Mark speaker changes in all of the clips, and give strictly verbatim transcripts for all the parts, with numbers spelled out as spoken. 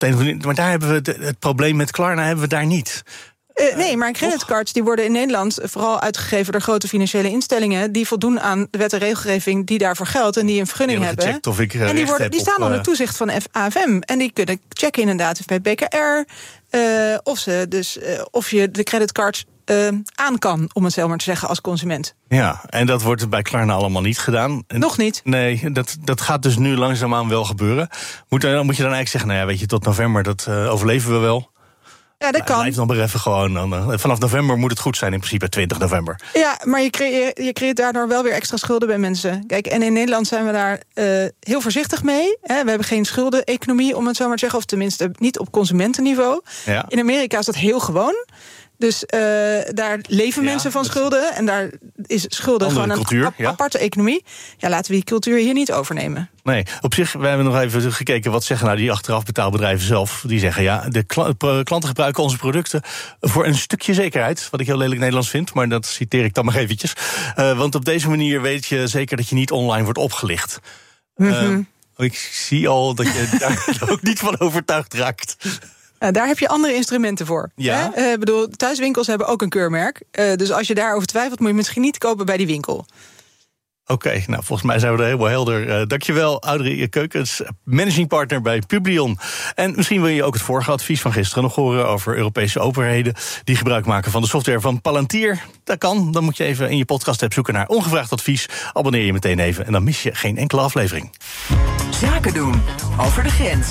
Speaker 1: Maar daar hebben we de, het probleem met Klarna hebben we daar niet.
Speaker 2: Uh, nee, maar creditcards die worden in Nederland vooral uitgegeven door grote financiële instellingen die voldoen aan de wet en regelgeving die daarvoor geldt en die een vergunning
Speaker 1: die
Speaker 2: hebben.
Speaker 1: Of ik uh,
Speaker 2: en die, worden, die staan
Speaker 1: op, uh...
Speaker 2: onder toezicht van de A F M. En die kunnen checken inderdaad of bij B K R uh, of ze dus uh, of je de creditcards uh, aan kan, om het zo maar te zeggen, als consument.
Speaker 1: Ja, en dat wordt bij Klarna allemaal niet gedaan.
Speaker 2: Nog niet?
Speaker 1: Nee, dat, dat gaat dus nu langzaamaan wel gebeuren. Moet, dan moet je dan eigenlijk zeggen, nou ja, weet je, tot november, dat uh, overleven we wel.
Speaker 2: Ja, dat kan.
Speaker 1: Blijf dan maar even gewoon. Dan, vanaf november moet het goed zijn, in principe twintig november.
Speaker 2: Ja, maar je creëert, je creëert daardoor wel weer extra schulden bij mensen. Kijk, en in Nederland zijn we daar uh, heel voorzichtig mee. Hè. We hebben geen schuldeneconomie, om het zo maar te zeggen. Of tenminste niet op consumentenniveau. Ja. In Amerika is dat heel gewoon. Dus uh, daar leven mensen ja, van schulden. En daar is schulden gewoon een cultuur, ap- ja. aparte economie. Ja, laten we die cultuur hier niet overnemen.
Speaker 1: Nee, op zich, we hebben nog even gekeken wat zeggen nou die achteraf betaalbedrijven zelf. Die zeggen, ja, de klanten gebruiken onze producten voor een stukje zekerheid. Wat ik heel lelijk Nederlands vind, maar dat citeer ik dan maar eventjes. Uh, want op deze manier weet je zeker dat je niet online wordt opgelicht. Mm-hmm. Uh, ik zie al dat je daar ook niet van overtuigd raakt.
Speaker 2: Uh, daar heb je andere instrumenten voor.
Speaker 1: Ja.
Speaker 2: Ik uh, bedoel, thuiswinkels hebben ook een keurmerk. Uh, dus als je daarover twijfelt, moet je misschien niet kopen bij die winkel.
Speaker 1: Oké, okay, nou volgens mij zijn we er helemaal helder. Uh, dankjewel, Audrey Keukens, managing partner bij Publion. En misschien wil je ook het vorige advies van gisteren nog horen over Europese overheden die gebruik maken van de software van Palantir. Dat kan, dan moet je even in je podcast-app zoeken naar ongevraagd advies. Abonneer je meteen even en dan mis je geen enkele aflevering.
Speaker 3: Zaken doen over de grens.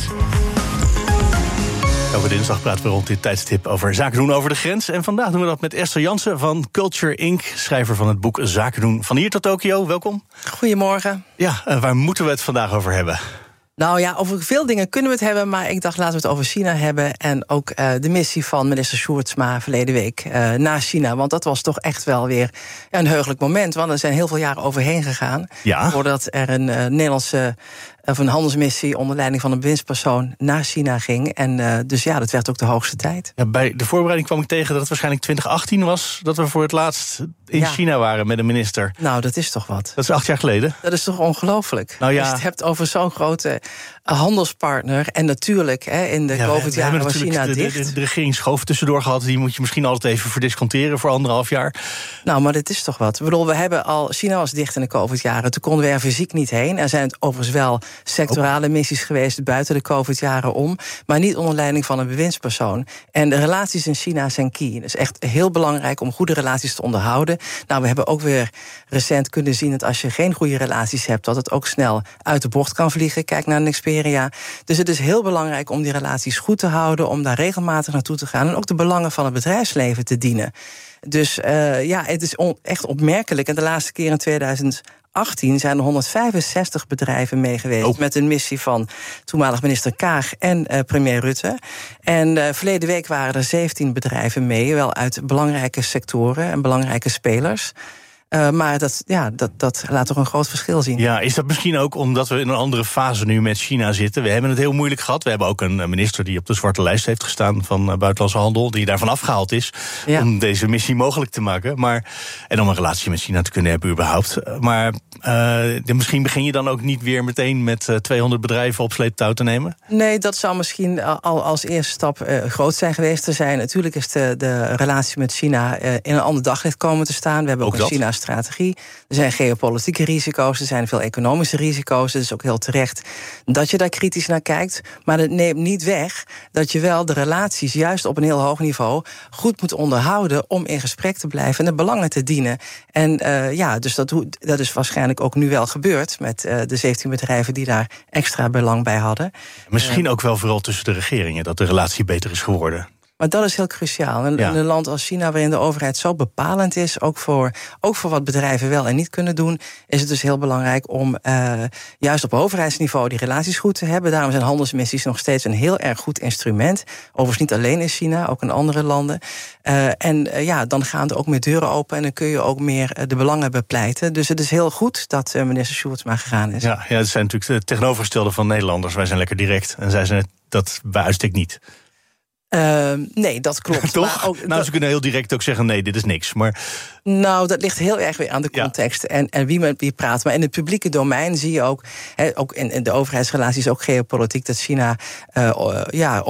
Speaker 1: Elke dinsdag praten we rond dit tijdstip over zaken doen over de grens. En vandaag doen we dat met Esther Jansen van Culture Incorporated. Schrijver van het boek Zaken doen van hier tot Tokio. Welkom.
Speaker 4: Goedemorgen.
Speaker 1: Ja, uh, waar moeten we het vandaag over hebben?
Speaker 4: Nou ja, over veel dingen kunnen we het hebben, maar ik dacht laten we het over China hebben. En ook uh, de missie van minister Sjoerdsma verleden week uh, naar China. Want dat was toch echt wel weer een heugelijk moment. Want er zijn heel veel jaren overheen gegaan.
Speaker 1: Ja.
Speaker 4: Voordat er een uh, Nederlandse of een handelsmissie onder leiding van een bewindspersoon naar China ging. En uh, dus ja, dat werd ook de hoogste tijd.
Speaker 1: Ja, bij de voorbereiding kwam ik tegen dat het waarschijnlijk twintig achttien was dat we voor het laatst in ja. China waren met een minister.
Speaker 4: Nou, dat is toch wat.
Speaker 1: Dat is acht jaar geleden.
Speaker 4: Dat is toch ongelooflijk.
Speaker 1: Nou ja.
Speaker 4: Als je het hebt over zo'n grote handelspartner. En natuurlijk, hè, in de ja, COVID-jaren was China
Speaker 1: de,
Speaker 4: dicht.
Speaker 1: De, de, de regering schoof tussendoor gehad. Die moet je misschien altijd even verdisconteren voor anderhalf jaar.
Speaker 4: Nou, maar dit is toch wat. Ik bedoel, we hebben al, China was dicht in de COVID-jaren. Toen konden we er fysiek niet heen. Er zijn het overigens wel sectorale oh. missies geweest buiten de COVID-jaren om. Maar niet onder leiding van een bewindspersoon. En de relaties in China zijn key. Het is echt heel belangrijk om goede relaties te onderhouden. Nou, we hebben ook weer recent kunnen zien dat als je geen goede relaties hebt, dat het ook snel uit de bocht kan vliegen. Kijk naar een Xperia. Dus het is heel belangrijk om die relaties goed te houden, om daar regelmatig naartoe te gaan en ook de belangen van het bedrijfsleven te dienen. Dus uh, ja, het is on- echt opmerkelijk. En de laatste keer in tweeduizend achttien zijn er honderdvijfenzestig bedrijven mee geweest. Oh. Met een missie van toenmalig minister Kaag en uh, premier Rutte. En uh, verleden week waren er zeventien bedrijven mee, wel uit belangrijke sectoren en belangrijke spelers. Uh, maar dat, ja, dat, dat laat toch een groot verschil zien.
Speaker 1: Ja, is dat misschien ook omdat we in een andere fase nu met China zitten? We hebben het heel moeilijk gehad. We hebben ook een minister die op de zwarte lijst heeft gestaan van buitenlandse handel, die daarvan afgehaald is ja. om deze missie mogelijk te maken. Maar, en om een relatie met China te kunnen hebben überhaupt. Maar uh, misschien begin je dan ook niet weer meteen met uh, tweehonderd bedrijven op sleeptouw te nemen?
Speaker 4: Nee, dat zou misschien al als eerste stap uh, groot zijn geweest te zijn. Natuurlijk is de, de relatie met China uh, in een ander daglicht komen te staan. We hebben ook, ook een China strategie. Er zijn geopolitieke risico's, er zijn veel economische risico's. Het is ook heel terecht dat je daar kritisch naar kijkt. Maar dat neemt niet weg dat je wel de relaties juist op een heel hoog niveau goed moet onderhouden om in gesprek te blijven en de belangen te dienen. En uh, ja, dus dat, dat is waarschijnlijk ook nu wel gebeurd met uh, de zeventien bedrijven die daar extra belang bij hadden.
Speaker 1: Misschien
Speaker 4: uh,
Speaker 1: ook wel vooral tussen de regeringen, dat de relatie beter is geworden.
Speaker 4: Maar dat is heel cruciaal. In ja. een land als China, waarin de overheid zo bepalend is, ook voor, ook voor wat bedrijven wel en niet kunnen doen, is het dus heel belangrijk om uh, juist op overheidsniveau die relaties goed te hebben. Daarom zijn handelsmissies nog steeds een heel erg goed instrument. Overigens niet alleen in China, ook in andere landen. Uh, en uh, ja, dan gaan er ook meer deuren open en dan kun je ook meer uh, de belangen bepleiten. Dus het is heel goed dat uh, minister Sjoerdsma gegaan is.
Speaker 1: Ja, ja, het zijn natuurlijk de tegenovergestelde van Nederlanders. Wij zijn lekker direct en zij zijn het dat bij uitstek niet.
Speaker 4: Uh, nee, dat klopt.
Speaker 1: Toch?
Speaker 4: Maar ook,
Speaker 1: nou,
Speaker 4: dat...
Speaker 1: ze kunnen heel direct ook zeggen, nee, dit is niks. Maar...
Speaker 4: Nou, dat ligt heel erg weer aan de context ja. en, en wie met wie praat. Maar in het publieke domein zie je ook, he, ook in, in de overheidsrelaties, ook geopolitiek, dat China uh, ja,